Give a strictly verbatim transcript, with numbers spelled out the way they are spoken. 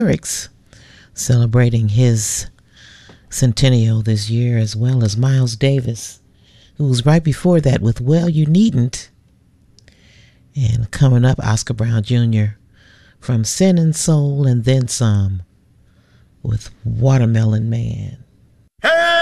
lyrics celebrating his centennial this year, as well as Miles Davis, who was right before that with Well You Needn't. And coming up, Oscar Brown Junior from Sin and Soul and Then Some with Watermelon Man.